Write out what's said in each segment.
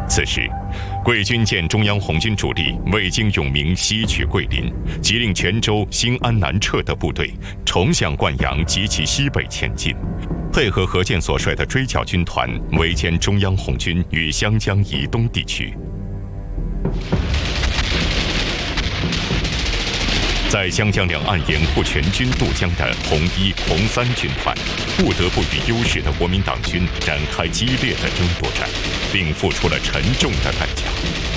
此时，桂军见中央红军主力未经永明西取桂林，即令泉州、兴安南撤的部队重向灌阳及其西北前进，配合何键所率的追剿军团围歼中央红军与湘江以东地区。在湘江两岸掩护全军渡江的红一、红三军团，不得不与优势的国民党军展开激烈的争夺战，并付出了沉重的代价。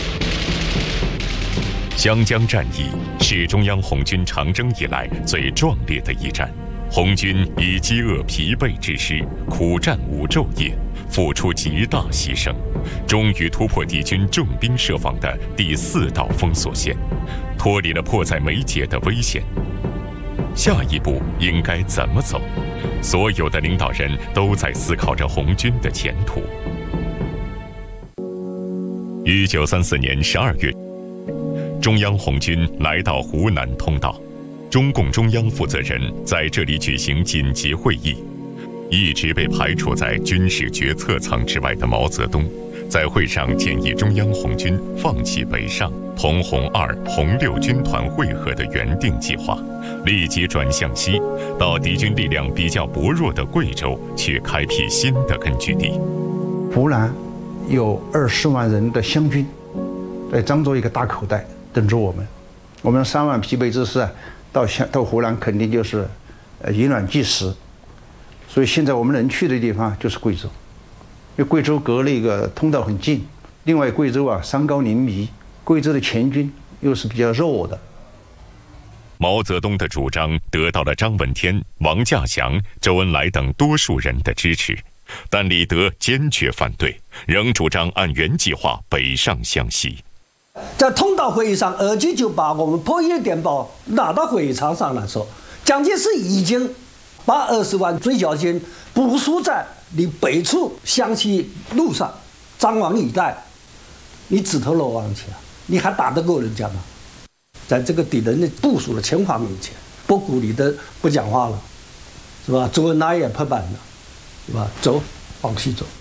湘江战役是中央红军长征以来最壮烈的一战，红军以饥饿疲惫之师，苦战5昼夜，付出极大牺牲，终于突破敌军重兵设防的第4道封锁线，脱离了迫在眉睫的危险。下一步应该怎么走？所有的领导人都在思考着红军的前途。1934年12月，中央红军来到湖南通道，中共中央负责人在这里举行紧急会议。一直被排除在军事决策层之外的毛泽东，在会上建议中央红军放弃北上同红2、红6军团会合的原定计划，立即转向西，到敌军力量比较薄弱的贵州去开辟新的根据地。 湖南有20万人的湘军，在漳州一个大口袋等着我们。我们3万疲惫之师到湖南肯定就是以卵击石。所以现在我们能去的地方就是贵州，因为贵州隔了一个通道很近，另外贵州山高林密，贵州的前军又是比较弱的。 毛泽东的主张得到了张闻天、王稼祥、周恩来等多数人的支持，但李德坚决反对，仍主张按原计划北上湘西。 在通道会议上，2级就把我们破译的电报拿到会议场上来说，蒋介石已经把20万追剿军部署在你北处湘西路上，张王一带，你自投罗网去啊？你还打得过人家吗？在这个敌人的部署的情况面前，不顾你的不讲话了，是吧？周恩来也拍板了，是吧？走，往西走。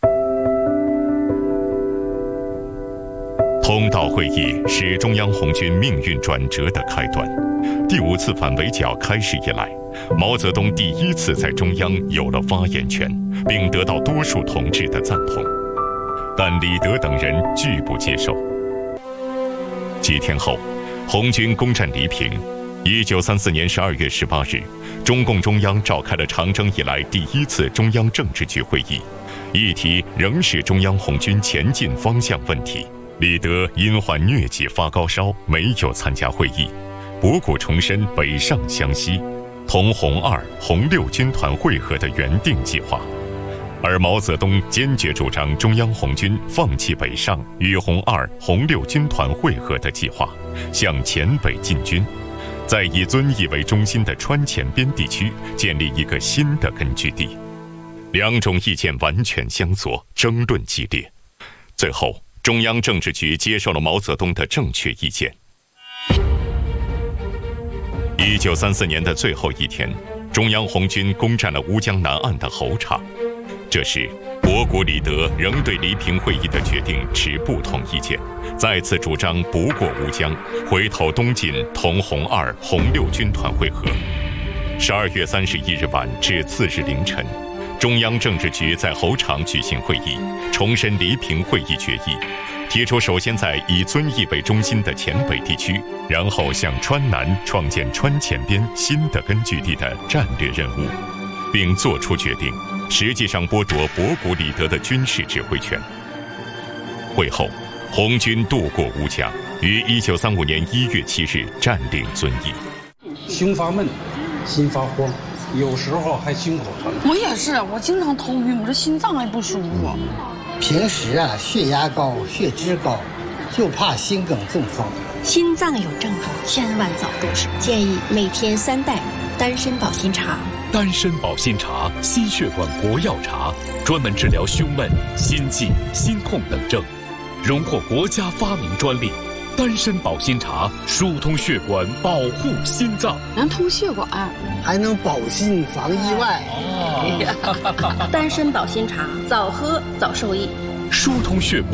通道会议是中央红军命运转折的开端。第5次反围剿开始以来，毛泽东第1次在中央有了发言权，并得到多数同志的赞同，但李德等人拒不接受。几天后，红军攻占黎平。1934年12月18日，中共中央召开了长征以来第1次中央政治局会议，议题仍是中央红军前进方向问题。李德因患疟疾发高烧，没有参加会议，博古重申北上湘西，同红2、红6军团会合的原定计划。而毛泽东坚决主张中央红军放弃北上与红2、红6军团会合的计划，向黔北进军，在以遵义为中心的川黔边地区建立一个新的根据地。两种意见完全相左，争论激烈。最后，中央政治局接受了毛泽东的正确意见。1934年的最后一天，中央红军攻占了乌江南岸的侯场。这时，博古、李德仍对黎平会议的决定持不同意见，再次主张不过乌江，回头东进，同红2、红6军团会合。12月31日晚至次日凌晨，中央政治局在侯场举行会议，重申黎平会议决议，提出首先在以遵义为中心的黔北地区，然后向川南创建川黔边新的根据地的战略任务，并作出决定，实际上剥夺博古、李德的军事指挥权。会后，红军渡过乌江，于1935年1月7日占领遵义。 胸发闷，心发慌，有时候还心口疼。 我也是，我经常头晕，我这心脏也不舒服。 平时血压高、血脂高，就怕心梗中风。 心脏有症候，千万早重视。建议每天3袋丹参保心茶。 丹参保心茶，心血管活药茶，专门治疗胸闷、心悸、心痛等症，荣获国家发明专利。丹参保心茶疏通血管，保护心脏， 能通血管， 还能保心防意外。 丹参保心茶，早喝早受益， 疏通血管。